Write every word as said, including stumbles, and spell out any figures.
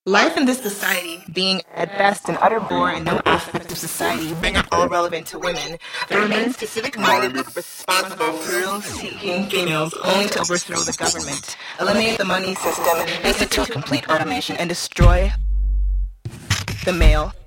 Life in this society, being at best an utter bore in no aspect of society, being at all relevant to women, there remains specific-minded, responsible, thrill-seeking females only to overthrow the government, eliminate the money system, institute complete automation, and destroy the male